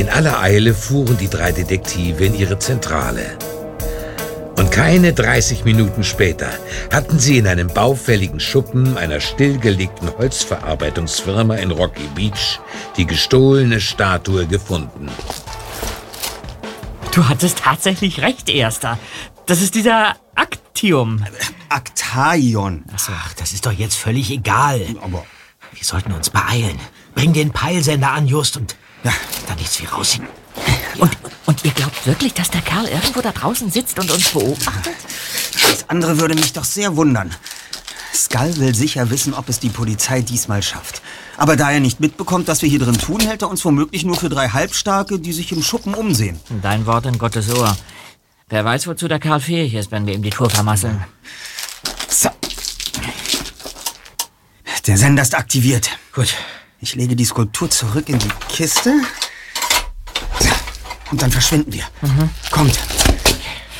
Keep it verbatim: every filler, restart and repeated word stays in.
In aller Eile fuhren die drei Detektive in ihre Zentrale. Und keine dreißig Minuten später hatten sie in einem baufälligen Schuppen einer stillgelegten Holzverarbeitungsfirma in Rocky Beach die gestohlene Statue gefunden. Du hattest tatsächlich recht, Erster. Das ist dieser Actium. Actaion. Achso, ach, das ist doch jetzt völlig egal. Aber wir sollten uns beeilen. Bring den Peilsender an, Just, und ja, da nichts wie raus. Und, und ihr glaubt wirklich, dass der Kerl irgendwo da draußen sitzt und uns beobachtet? Das andere würde mich doch sehr wundern. Skull will sicher wissen, ob es die Polizei diesmal schafft. Aber da er nicht mitbekommt, was wir hier drin tun, hält er uns womöglich nur für drei Halbstarke, die sich im Schuppen umsehen. Dein Wort in Gottes Ohr. Wer weiß, wozu der Kerl fähig ist, wenn wir ihm die Tour vermasseln. So. Der Sender ist aktiviert. Gut. Ich lege die Skulptur zurück in die Kiste. Und dann verschwinden wir. Mhm. Kommt.